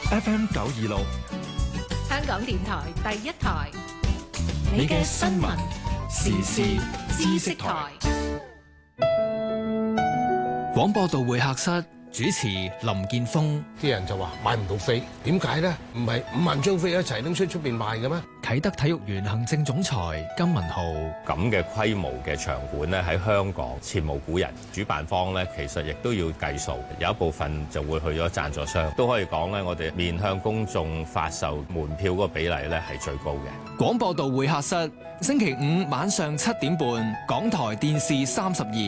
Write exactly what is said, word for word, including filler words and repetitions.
F M 九二六， 香港電台第一台， 你嘅新聞時事知識台。廣播道會客室主持林健鋒。 啲人就話買唔到飛，點解呢？唔係五萬張飛一齊拎出出邊賣嘅咩？ 啟德體育園行政總裁金文浩。 咁嘅規模嘅場館咧，喺香港前無古人。主辦方咧，其實亦都要計數，有一部分就會去咗贊助商。都可以講咧，我哋面向公眾發售門票嗰個比例咧係最高嘅。 廣播道會客室，星期五晚上七點半，港台電視三十二。